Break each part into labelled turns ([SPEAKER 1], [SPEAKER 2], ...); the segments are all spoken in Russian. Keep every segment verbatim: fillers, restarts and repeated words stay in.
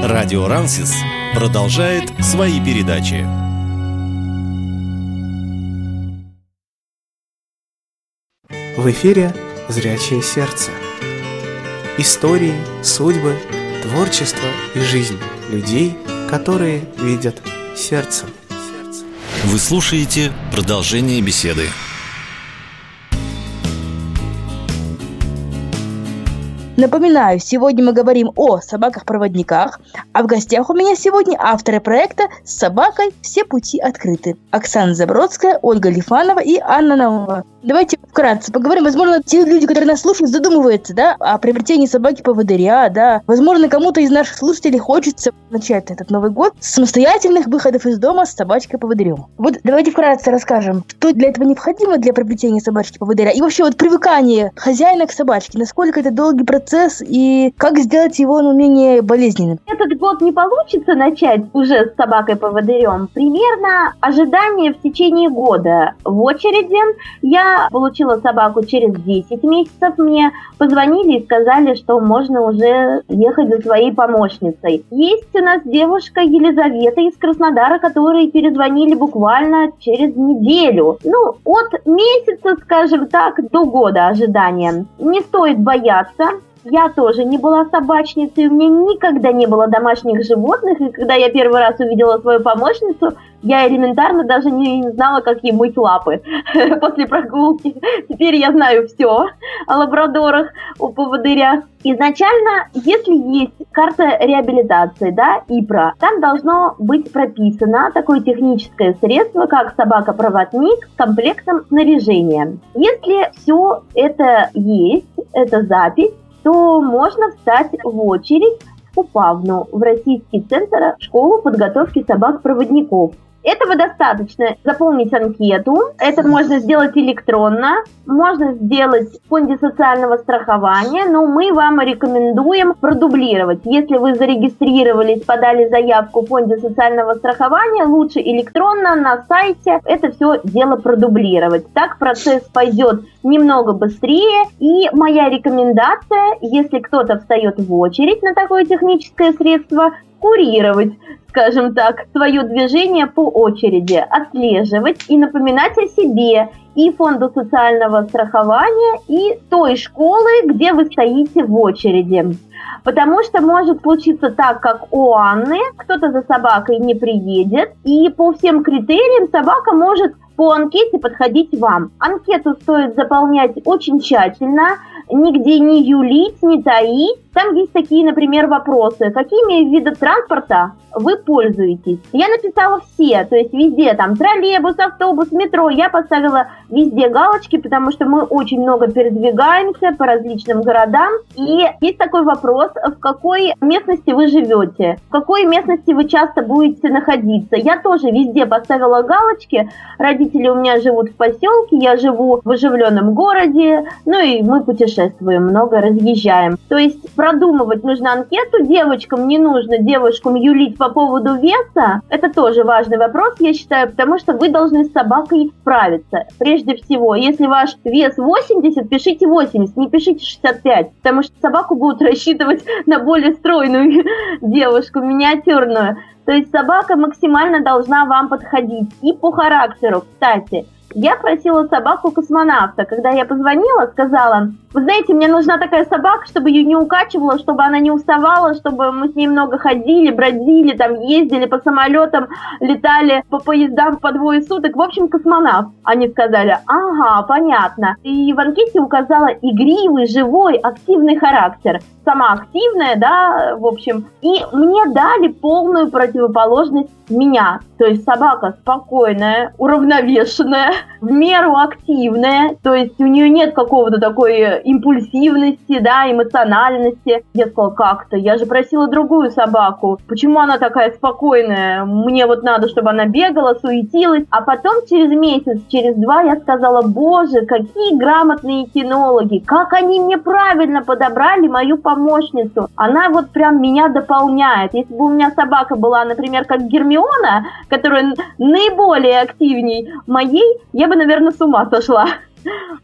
[SPEAKER 1] Радио Рансис продолжает свои передачи.
[SPEAKER 2] В эфире «Зрячее сердце». Истории, судьбы, творчество и жизнь людей, которые видят сердцем.
[SPEAKER 1] Вы слушаете продолжение беседы.
[SPEAKER 3] Напоминаю, сегодня мы говорим о собаках-проводниках, а в гостях у меня сегодня авторы проекта «С собакой все пути открыты». Оксана Забродская, Ольга Лифанова и Анна Наумова. Давайте вкратце поговорим. Возможно, те люди, которые нас слушают, задумываются, да, о приобретении собаки-поводыря, да. Возможно, кому-то из наших слушателей хочется начать этот Новый год с самостоятельных выходов из дома с собачкой-поводырем. Вот давайте вкратце расскажем, что для этого необходимо для приобретения собачки-поводыря и вообще вот привыкание хозяина к собачке, насколько это долгий процесс и как сделать его ну, менее болезненным.
[SPEAKER 4] Этот год не получится начать уже с собакой-поводырем. Примерно ожидание в течение года. В очереди я получила собаку через десять месяцев. Мне позвонили и сказали, что можно уже ехать за своей помощницей. Есть у нас девушка Елизавета из Краснодара, которые перезвонили буквально через неделю. Ну, от месяца, скажем так, до года ожидания. Не стоит бояться. Я тоже не была собачницей, у меня никогда не было домашних животных, и когда я первый раз увидела свою помощницу, я элементарно даже не знала, как ей мыть лапы после прогулки. Теперь я знаю все о лабрадорах, о поводырях. Изначально, если есть карта реабилитации, да, ИПРА, там должно быть прописано такое техническое средство, как собака-проводник с комплектом снаряжения. Если все это есть, эта запись, то можно встать в очередь в УПАВНу, в Российский центр школы подготовки собак-проводников. Этого достаточно заполнить анкету, это можно сделать электронно, можно сделать в фонде социального страхования, но мы вам рекомендуем продублировать. Если вы зарегистрировались, подали заявку в фонде социального страхования, лучше электронно на сайте это все дело продублировать. Так процесс пойдет немного быстрее. И моя рекомендация, если кто-то встает в очередь на такое техническое средство, курировать, скажем так, свое движение по очереди, отслеживать и напоминать о себе и фонду социального страхования, и той школы, где вы стоите в очереди. Потому что может случиться так, как у Анны, кто-то за собакой не приедет, и по всем критериям собака может по анкете подходить вам. Анкету стоит заполнять очень тщательно, нигде не юлить, не таить. Там есть такие, например, вопросы. Какими видами транспорта вы пользуетесь? Я написала все, то есть везде, там, троллейбус, автобус, метро. Я поставила везде галочки, потому что мы очень много передвигаемся по различным городам. И есть такой вопрос, в какой местности вы живете, в какой местности вы часто будете находиться. Я тоже везде поставила галочки. Родители у меня живут в поселке, я живу в оживленном городе, ну и мы путешествуем, много разъезжаем. То есть продумывать нужно анкету, девочкам не нужно девушкам юлить по поводу веса. Это тоже важный вопрос, я считаю, потому что вы должны с собакой справиться. Прежде всего, если ваш вес восемьдесят, пишите восемьдесят, не пишите шестьдесят пять, потому что собаку будут рассчитывать на более стройную девушку, миниатюрную. То есть собака максимально должна вам подходить. И по характеру, кстати. Я просила собаку-космонавта. Когда я позвонила, сказала: вы знаете, мне нужна такая собака, чтобы ее не укачивала, чтобы она не уставала, чтобы мы с ней много ходили, бродили, там, ездили по самолетам, летали по поездам по двое суток. В общем, космонавт. Они сказали: ага, понятно. И в анкете указала игривый, живой, активный характер. Сама активная, да, в общем. И мне дали полную противоположность меня. То есть собака спокойная, уравновешенная, в меру активная. То есть у нее нет какого-то такой импульсивности, да, эмоциональности. Я сказала: как-то, я же просила другую собаку. Почему она такая спокойная? Мне вот надо, чтобы она бегала, суетилась. А потом через месяц, через два я сказала: боже, какие грамотные кинологи, как они мне правильно подобрали мою помощницу. Она вот прям меня дополняет. Если бы у меня собака была, например, как Гермиона, которая наиболее активней моей, я бы, наверное, с ума сошла.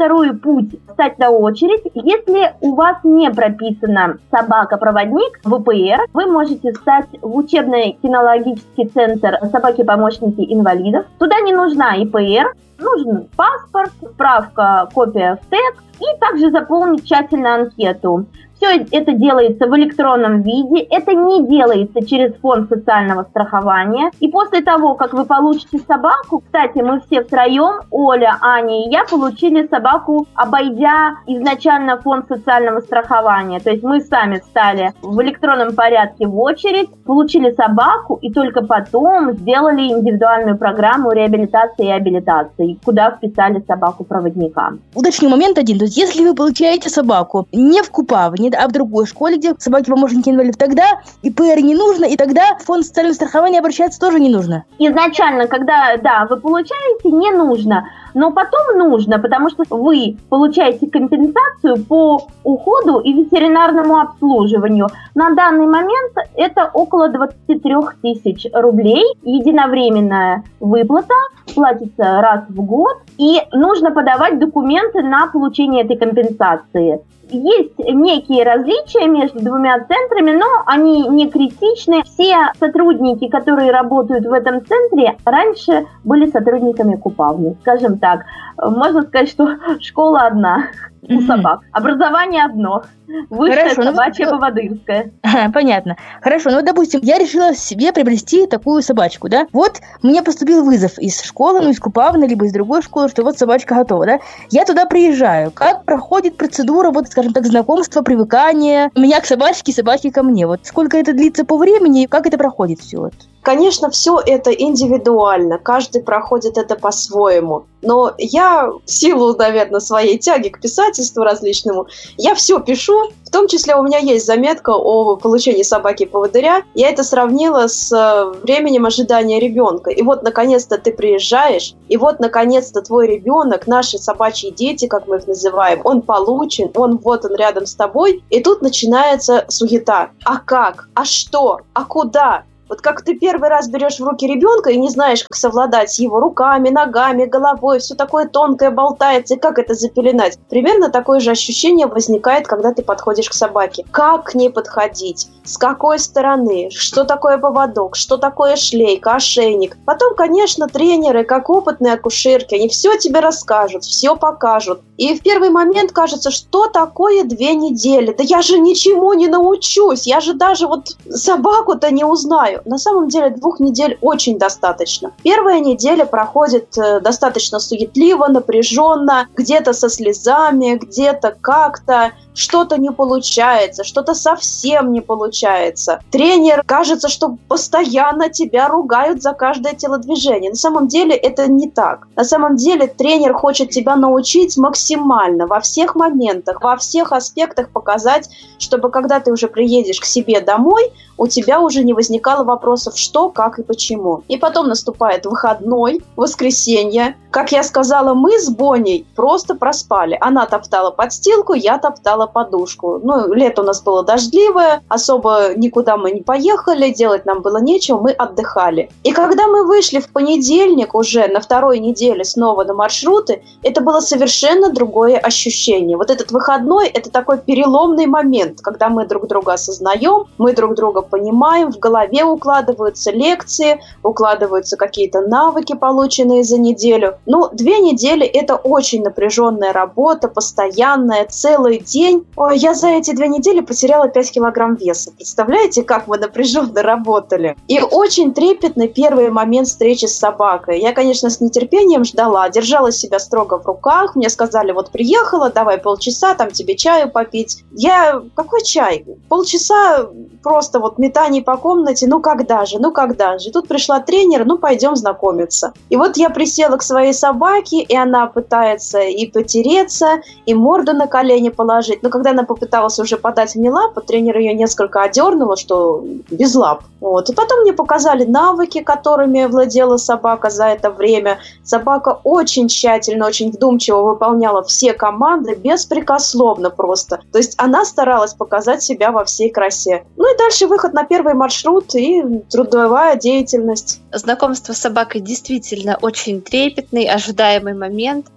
[SPEAKER 4] второй путь – встать на очередь. Если у вас не прописана собака-проводник в ИПР, вы можете встать в учебно-кинологический центр «Собаки-помощники инвалидов». Туда не нужна ИПР, нужен паспорт, справка, копия в ТЭК и также заполнить тщательно анкету. Все это делается в электронном виде, это не делается через фонд социального страхования. И после того, как вы получите собаку, кстати, мы все втроем, Оля, Аня и я, получили собаку, обойдя изначально фонд социального страхования. То есть мы сами встали в электронном порядке в очередь, получили собаку и только потом сделали индивидуальную программу реабилитации и абилитации, куда вписали собаку-проводника.
[SPEAKER 3] Уточню момент один. То есть если вы получаете собаку не в Купавне, а в другой школе, где собаки-помощники инвалидов, тогда ИПР не нужно, и тогда в фонд социального страхования обращаться тоже не нужно.
[SPEAKER 4] Изначально, когда, да, вы получаете, не нужно, но потом нужно, потому что вы получаете компенсацию по уходу и ветеринарному обслуживанию. На данный момент это около двадцать три тысячи рублей, единовременная выплата, платится раз в год, и нужно подавать документы на получение этой компенсации. Есть некие различия между двумя центрами, но они не критичны. Все сотрудники, которые работают в этом центре, раньше были сотрудниками Купавны, скажем так. Можно сказать, что школа одна у собак, образование одно. Высшая
[SPEAKER 3] Хорошо,
[SPEAKER 4] собачья
[SPEAKER 3] ну,
[SPEAKER 4] поводырская.
[SPEAKER 3] Понятно. Хорошо, ну, допустим, я решила себе приобрести такую собачку, да? Вот мне поступил вызов из школы, ну, из Купавны, либо из другой школы, что вот собачка готова, да? Я туда приезжаю. Как проходит процедура, вот, скажем так, знакомства, привыкания меня к собачке, собаки ко мне? Вот сколько это длится по времени и как это проходит все? Вот?
[SPEAKER 5] Конечно, все это индивидуально, каждый проходит это по-своему. Но я, в силу, наверное, своей тяги к писательству различному, я все пишу, в том числе у меня есть заметка о получении собаки-поводыря. Я это сравнила с временем ожидания ребенка. И вот, наконец-то, ты приезжаешь, и вот, наконец-то, твой ребенок, наши собачьи дети, как мы их называем, он получен, он вот он рядом с тобой, и тут начинается суета. А как? А что? А куда? Вот как ты первый раз берешь в руки ребенка и не знаешь, как совладать с его руками, ногами, головой, все такое тонкое болтается, и как это запеленать. Примерно такое же ощущение возникает, когда ты подходишь к собаке. Как к ней подходить? С какой стороны? Что такое поводок? Что такое шлейка, ошейник? Потом, конечно, тренеры, как опытные акушерки, они все тебе расскажут, все покажут. И в первый момент кажется, что такое две недели? Да я же ничему не научусь, я же даже вот собаку-то не узнаю. На самом деле двух недель очень достаточно. Первая неделя проходит э, достаточно суетливо, напряженно, где-то со слезами, где-то как-то. Что-то не получается, что-то совсем не получается. Тренер, кажется, что постоянно тебя ругают за каждое телодвижение. На самом деле это не так. На самом деле тренер хочет тебя научить максимально, во всех моментах, во всех аспектах показать, чтобы когда ты уже приедешь к себе домой, у тебя уже не возникало вопросов, что, как и почему. И потом наступает выходной, воскресенье. Как я сказала, мы с Боней просто проспали. Она топтала подстилку, я топтала подушку. Ну, лето у нас было дождливое, особо никуда мы не поехали, делать нам было нечего, мы отдыхали. И когда мы вышли в понедельник уже на второй неделе снова на маршруты, это было совершенно другое ощущение. Вот этот выходной – это такой переломный момент, когда мы друг друга осознаем, мы друг друга понимаем, в голове укладываются лекции, укладываются какие-то навыки, полученные за неделю. Ну, две недели – это очень напряженная работа, постоянная, целый день. Ой, я за эти две недели потеряла пять килограмм веса. Представляете, как мы напряженно работали? И очень трепетный первый момент встречи с собакой. Я, конечно, с нетерпением ждала, держала себя строго в руках. Мне сказали, вот приехала, давай полчаса, там тебе чаю попить. Я, какой чай? Полчаса просто вот метаний по комнате, ну когда же, ну когда же. И тут пришла тренер, ну пойдем знакомиться. И вот я присела к своей собаке, и она пытается и потереться, и морду на колени положить. Но когда она попыталась уже подать мне лапу, тренер ее несколько одернула, что без лап. Вот. И потом мне показали навыки, которыми владела собака за это время. Собака очень тщательно, очень вдумчиво выполняла все команды, беспрекословно просто. То есть она старалась показать себя во всей красе. Ну и дальше выход на первый маршрут и трудовая деятельность.
[SPEAKER 6] Знакомство с собакой действительно очень трепетный, ожидаемый момент.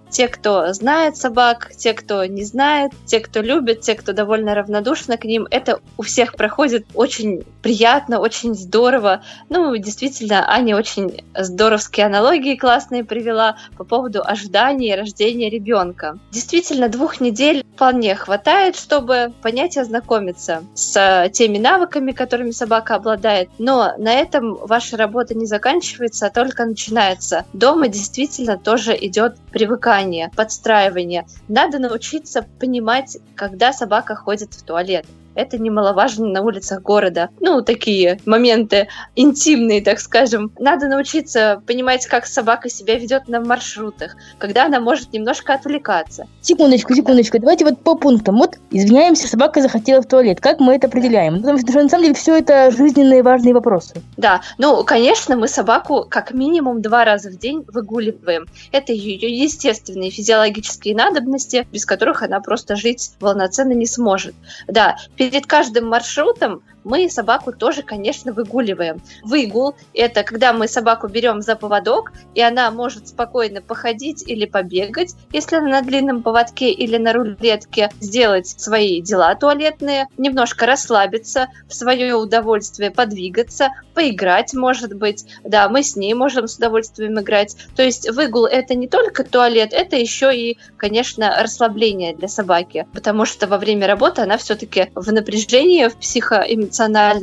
[SPEAKER 6] Те, кто знает собак, те, кто не знает, те, кто любит, те, кто довольно равнодушны к ним, это у всех проходит очень приятно, очень здорово. Ну, действительно, Аня очень здоровские аналогии классные привела по поводу ожидания и рождения ребенка. Действительно, двух недель вполне хватает, чтобы понять и ознакомиться с теми навыками, которыми собака обладает. Но на этом ваша работа не заканчивается, а только начинается. Дома действительно тоже идет привыкание, подстраивание. Надо научиться понимать, когда собака ходит в туалет. Это немаловажно на улицах города. Ну, такие моменты интимные, так скажем. Надо научиться понимать, как собака себя ведет на маршрутах, когда она может немножко отвлекаться.
[SPEAKER 3] Секундочку, секундочку. Давайте вот по пунктам. Вот, извиняемся, собака захотела в туалет. Как мы это определяем? Потому что, на самом деле, все это жизненные важные вопросы.
[SPEAKER 6] Да, ну, конечно, мы собаку как минимум два раза в день выгуливаем. Это ее естественные физиологические надобности, без которых она просто жить полноценно не сможет. Да, перед каждым маршрутом мы собаку тоже, конечно, выгуливаем. Выгул – это когда мы собаку берем за поводок, и она может спокойно походить или побегать, если она на длинном поводке или на рулетке, сделать свои дела туалетные, немножко расслабиться, в свое удовольствие подвигаться, поиграть, может быть. Да, мы с ней можем с удовольствием играть. То есть выгул – это не только туалет, это еще и, конечно, расслабление для собаки, потому что во время работы она все-таки в напряжении, в психоэмоциональном,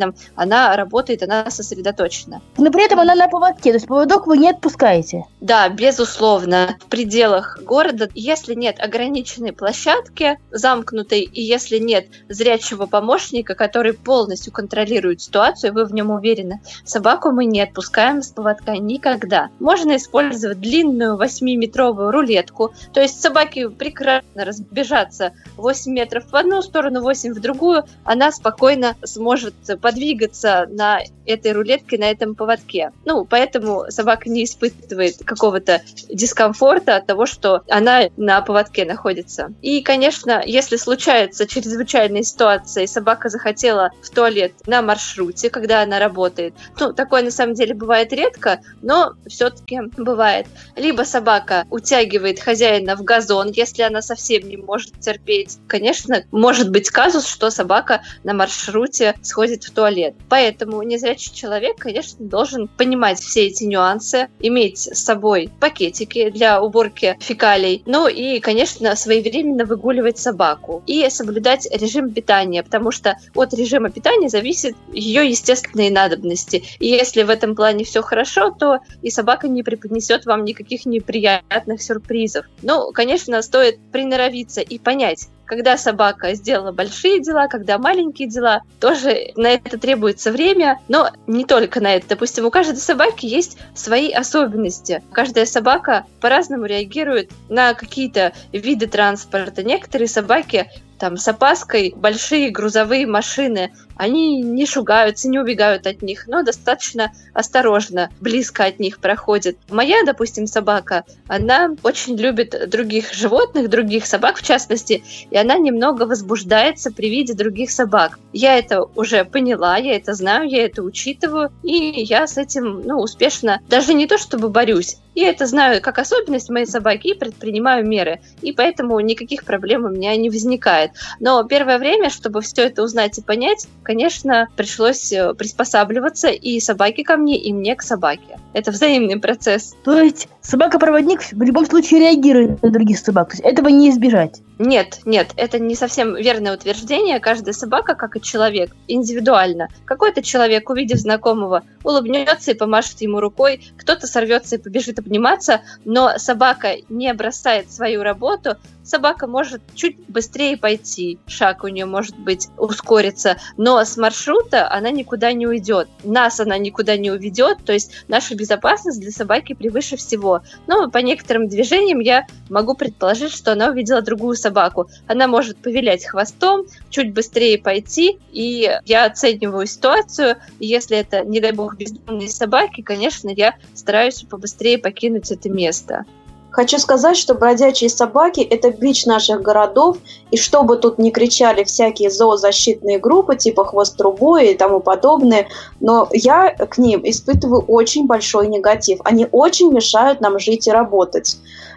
[SPEAKER 6] она работает, она сосредоточена.
[SPEAKER 3] Но при этом она на поводке, то есть поводок вы не отпускаете?
[SPEAKER 6] Да, безусловно. В пределах города, если нет ограниченной площадки, замкнутой, и если нет зрячего помощника, который полностью контролирует ситуацию, вы в нем уверены, собаку мы не отпускаем с поводка никогда. Можно использовать длинную восьмиметровую рулетку, то есть собаке прекрасно разбежаться восемь метров в одну сторону, восемь в другую, она спокойно сможет подвигаться на этой рулетке, на этом поводке. Ну, поэтому собака не испытывает какого-то дискомфорта от того, что она на поводке находится. И, конечно, если случается чрезвычайная ситуация, и собака захотела в туалет на маршруте, когда она работает, ну, такое на самом деле бывает редко, но все-таки бывает. Либо собака утягивает хозяина в газон, если она совсем не может терпеть. Конечно, может быть казус, что собака на маршруте сходит в туалет. Поэтому незрячий человек, конечно, должен понимать все эти нюансы, иметь с собой пакетики для уборки фекалий, ну и, конечно, своевременно выгуливать собаку и соблюдать режим питания, потому что от режима питания зависит ее естественные надобности. И если в этом плане все хорошо, то и собака не преподнесет вам никаких неприятных сюрпризов. Ну, конечно, стоит приноровиться и понять, когда собака сделала большие дела, когда маленькие дела, тоже на это требуется время, но не только на это. Допустим, у каждой собаки есть свои особенности. Каждая собака по-разному реагирует на какие-то виды транспорта. Некоторые собаки там с опаской большие грузовые машины, они не шугаются, не убегают от них, но достаточно осторожно, близко от них проходят. Моя, допустим, собака, она очень любит других животных, других собак в частности, и она немного возбуждается при виде других собак. Я это уже поняла, я это знаю, я это учитываю, и я с этим, ну, успешно, даже не то чтобы борюсь, я это знаю как особенность моей собаки и предпринимаю меры, и поэтому никаких проблем у меня не возникает. Но первое время, чтобы все это узнать и понять, конечно, пришлось приспосабливаться и собаке ко мне, и мне к собаке. Это взаимный процесс.
[SPEAKER 3] То есть собака-проводник в любом случае реагирует на других собак, то есть этого не избежать?
[SPEAKER 6] Нет, нет, это не совсем верное утверждение. Каждая собака, как и человек, индивидуально. Какой-то человек, увидев знакомого, улыбнется и помашет ему рукой, кто-то сорвется и побежит обниматься, но собака не бросает свою работу, собака может чуть быстрее пойти, шаг у нее может быть ускориться, но с маршрута она никуда не уйдет, нас она никуда не уведет, то есть наша безопасность для собаки превыше всего. Но по некоторым движениям я могу предположить, что она увидела другую собаку. Она может повилять хвостом, чуть быстрее пойти, и я оцениваю ситуацию, и если это, не дай бог, бездомные собаки, конечно, я стараюсь побыстрее покинуть это место.
[SPEAKER 5] Хочу сказать, что бродячие собаки – это бич наших городов, и чтобы тут не кричали всякие зоозащитные группы, типа «Хвост трубой» и тому подобное, но я к ним испытываю очень большой негатив. Они очень мешают нам жить и работать.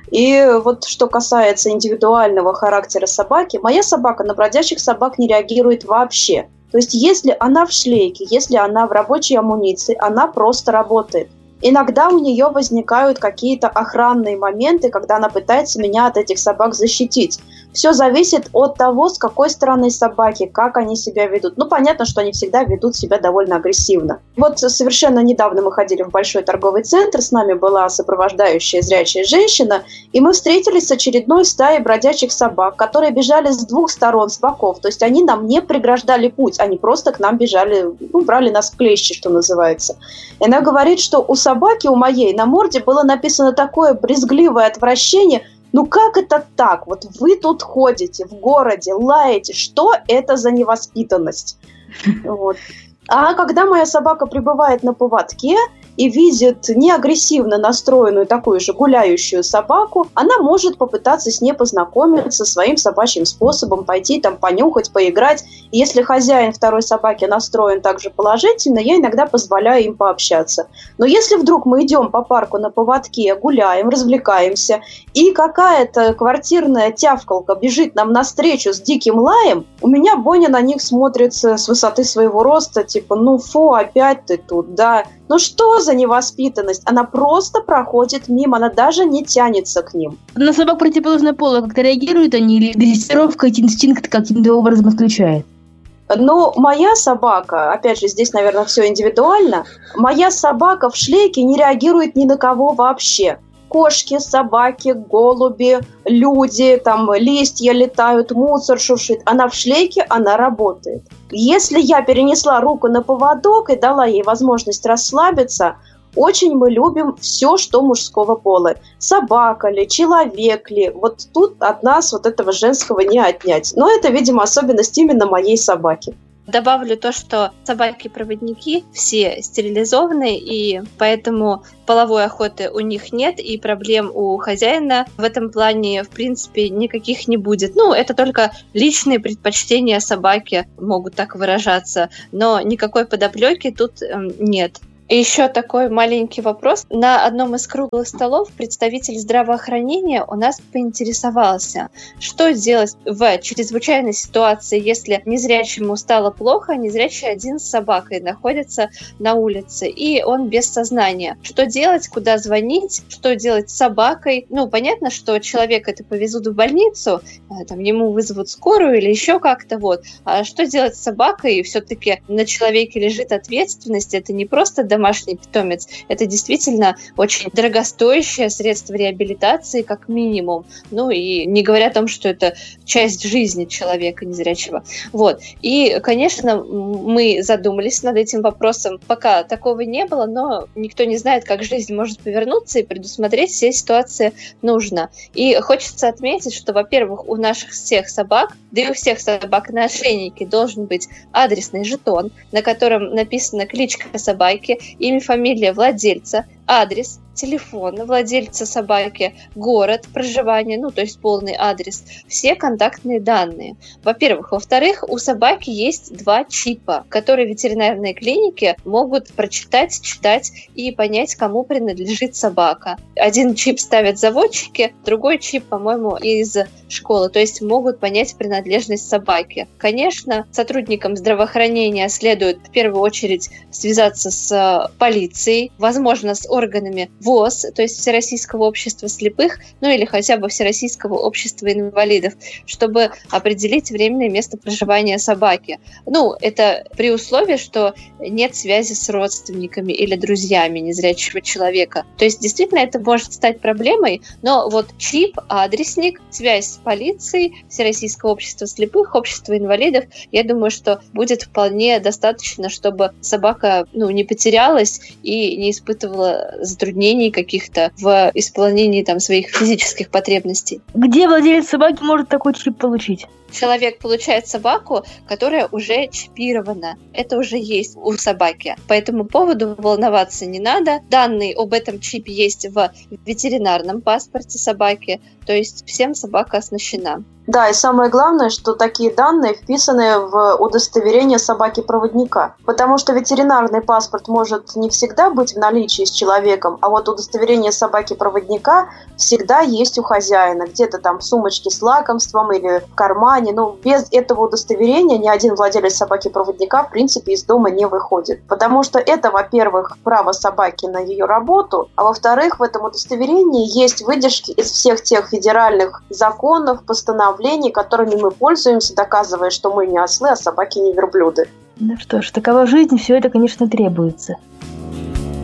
[SPEAKER 5] И вот что касается индивидуального характера собаки, моя собака на бродячих собак не реагирует вообще. То есть если она в шлейке, если она в рабочей амуниции, она просто работает. Иногда у нее возникают какие-то охранные моменты, когда она пытается меня от этих собак защитить. Все зависит от того, с какой стороны собаки, как они себя ведут. Ну, понятно, что они всегда ведут себя довольно агрессивно. Вот совершенно недавно мы ходили в большой торговый центр, с нами была сопровождающая зрячая женщина, и мы встретились с очередной стаей бродячих собак, которые бежали с двух сторон, с боков. То есть они нам не преграждали путь, они просто к нам бежали, ну, брали нас в клещи, что называется. И она говорит, что у собаки, у моей, на морде было написано такое брезгливое отвращение. Ну как это так? Вот вы тут ходите в городе, лаете. Что это за невоспитанность? Вот. А когда моя собака пребывает на поводке и видит неагрессивно настроенную такую же гуляющую собаку, она может попытаться с ней познакомиться своим собачьим способом, пойти там понюхать, поиграть. И если хозяин второй собаки настроен также положительно, я иногда позволяю им пообщаться. Но если вдруг мы идем по парку на поводке, гуляем, развлекаемся, и какая-то квартирная тявкалка бежит нам навстречу с диким лаем, у меня Боня на них смотрит с высоты своего роста, типа, ну фу, опять ты тут, да. Ну что за невоспитанность? Она просто проходит мимо, она даже не тянется к ним.
[SPEAKER 3] На собак противоположного пола как-то реагируют они или дрессировка, эти инстинкты каким-то образом отключает?
[SPEAKER 5] Но моя собака, опять же, здесь, наверное, все индивидуально, моя собака в шлейке не реагирует ни на кого вообще. Кошки, собаки, голуби, люди, там листья летают, мусор шуршит. Она в шлейке, она работает. Если я перенесла руку на поводок и дала ей возможность расслабиться, очень мы любим все, что мужского пола. Собака ли, человек ли. Вот тут от нас вот этого женского не отнять. Но это, видимо, особенность именно моей собаки.
[SPEAKER 6] Добавлю то, что собаки-проводники все стерилизованы, и поэтому половой охоты у них нет, и проблем у хозяина в этом плане, в принципе, никаких не будет. Ну, это только личные предпочтения собаки могут так выражаться, но никакой подоплеки тут э, нет. И еще такой маленький вопрос. На одном из круглых столов представитель здравоохранения у нас поинтересовался, что делать в чрезвычайной ситуации, если незрячему стало плохо, а незрячий один с собакой находится на улице, и он без сознания. Что делать, куда звонить, что делать с собакой? Ну, понятно, что человека это повезут в больницу, там ему вызовут скорую или еще как-то, вот. А что делать с собакой? Все-таки на человеке лежит ответственность, это не просто домашний питомец, это действительно очень дорогостоящее средство реабилитации, как минимум. Ну и не говоря о том, что это часть жизни человека незрячего. Вот. И, конечно, мы задумались над этим вопросом. Пока такого не было, но никто не знает, как жизнь может повернуться, и предусмотреть все ситуации нужно. И хочется отметить, что, во-первых, у наших всех собак, да и у всех собак на ошейнике должен быть адресный жетон, на котором написана кличка собаки, имя, фамилия владельца, адрес, телефон владельца собаки, город проживания, ну, то есть полный адрес, все контактные данные. Во-первых. Во-вторых, у собаки есть два чипа, которые ветеринарные клиники могут прочитать, читать и понять, кому принадлежит собака. Один чип ставят заводчики, другой чип, по-моему, из школы, то есть могут понять принадлежность собаки. Конечно, сотрудникам здравоохранения следует в первую очередь связаться с полицией, возможно, с органами ВОС, то есть Всероссийского общества слепых, ну или хотя бы Всероссийского общества инвалидов, чтобы определить временное место проживания собаки. Ну, это при условии, что нет связи с родственниками или друзьями незрячего человека. То есть действительно это может стать проблемой, но вот чип, адресник, связь с полицией, Всероссийского общества слепых, общества инвалидов, я думаю, что будет вполне достаточно, чтобы собака, ну, не потерялась и не испытывала затруднений каких-то в исполнении там своих физических потребностей.
[SPEAKER 3] Где владелец собаки может такой чип получить?
[SPEAKER 6] Человек получает собаку, которая уже чипирована. Это уже есть у собаки. По этому поводу волноваться не надо. Данные об этом чипе есть в ветеринарном паспорте собаки. То есть всем собака оснащена.
[SPEAKER 5] Да, и самое главное, что такие данные вписаны в удостоверение собаки-проводника. Потому что ветеринарный паспорт может не всегда быть в наличии с человеком, а вот удостоверение собаки-проводника всегда есть у хозяина. Где-то там в сумочке с лакомством или в кармане. Но без этого удостоверения ни один владелец собаки-проводника в принципе из дома не выходит. Потому что это, во-первых, право собаки на ее работу, а во-вторых, в этом удостоверении есть выдержки из всех тех федеральных законов, постановлений, которыми мы пользуемся, доказывая, что мы не ослы, а собаки не верблюды.
[SPEAKER 3] Ну что ж, такова жизнь, все это, конечно, требуется.